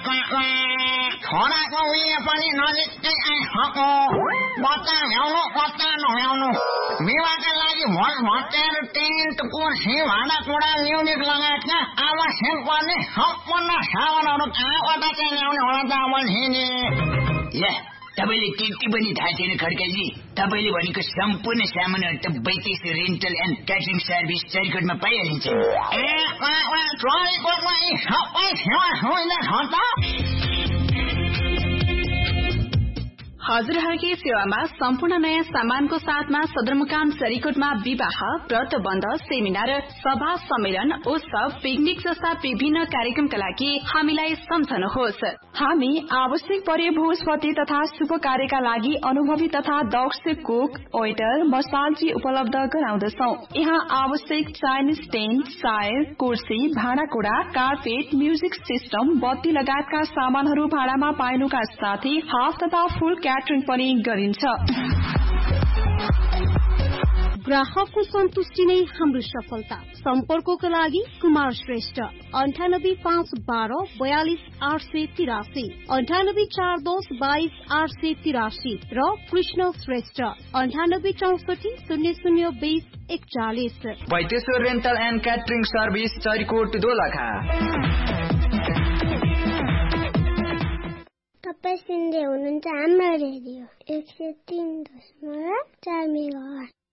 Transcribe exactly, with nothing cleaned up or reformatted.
छोराको उयो पनि नजिकै आइसक्यो बच्चा ल्याउनु बच्चा नल्याउनु विवाहका लागि भोज भत्याएर टेन्ट कुर्सी भाँडाकुँडा म्युजिक लगायतका आवश्यक पर्ने सम्पूर्ण सामानहरू कहाँबाट चाहिँ ल्याउने होला त अमलजीले? ल तपाईँले त्यति पनि थाहा छैन खड्काजी? तपाईँले भनेको सम्पूर्ण सामानहरू त बैतेस रेन्टल एन्ड क्याटरिङ सर्भिस चरिकोटमा पाइहालिन्छ। ए चरिकोटमा यी सबै सेवा सुविधा छ त? हजुरहरूकै सेवामा सम्पूर्ण नयाँ सामानको साथमा सदरमुकाम चरिकोटमा विवाह, व्रतबन्ध, सेमिनार, सभा, सम्मेलन, उत्सव, पिकनिक जस्ता विभिन्न कार्यक्रमका लागि हामीलाई सम्झनुहोस्। हामी आवश्यक परे भोजपति तथा शुभ कार्यका लागि अनुभवी तथा दक्ष कुक, वेटर, मसालजी उपलब्ध गराउँदछौ। यहाँ आवश्यक चाइनिज टेन्ट, चायर, कुर्सी, भाँडाकुँडा, कार्पेट, म्युजिक सिस्टम, बत्ती लगायतका सामानहरू भाडामा पाइनुका साथै हाफ तथा फुल क्याटरिङ पनि गरिन्छ। ग्राहकको सन्तुष्टि नै हाम्रो सफलता। सम्पर्कको लागि कुमार श्रेष्ठ अन्ठानब्बे पाँच बाह्र बयालिस आठ सय तिरासी, अन्ठानब्बे चार दस बाइस आठ सय तिरासी र कृष्ण श्रेष्ठ अन्ठानब्बे चौसठी शून्य शून्य बीस एकचालिस। Baiteshwar rental and catering service Charikot Dolakha. तपाईँ सुन्दै हुनुहुन्छ हाम्रो रेडियो एक सय तीन दशमलव चार मेगाहर्ज।